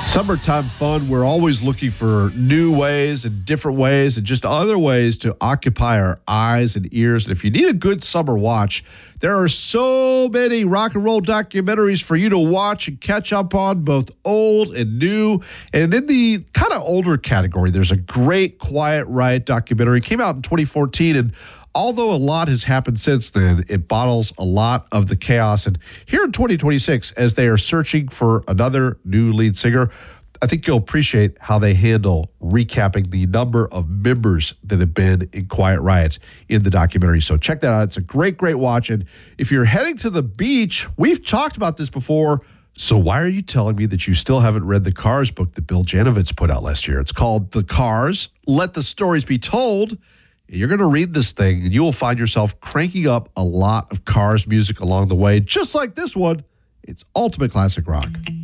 Summertime fun, we're always looking for new ways and different ways and just other ways to occupy our eyes and ears. And if you need a good summer watch, there are so many rock and roll documentaries for you to watch and catch up on, both old and new. And in the kind of older category, there's a great Quiet Riot documentary. It came out in 2014, and although a lot has happened since then, it bottles a lot of the chaos. And here in 2026, as they are searching for another new lead singer, I think you'll appreciate how they handle recapping the number of members that have been in Quiet Riot in the documentary. So check that out. It's a great, great watch. And if you're heading to the beach, we've talked about this before. So why are you telling me that you still haven't read the Cars book that Bill Janovitz put out last year? It's called The Cars, Let the Stories Be Told. You're going to read this thing, and you will find yourself cranking up a lot of Cars music along the way, just like this one. It's ultimate classic rock.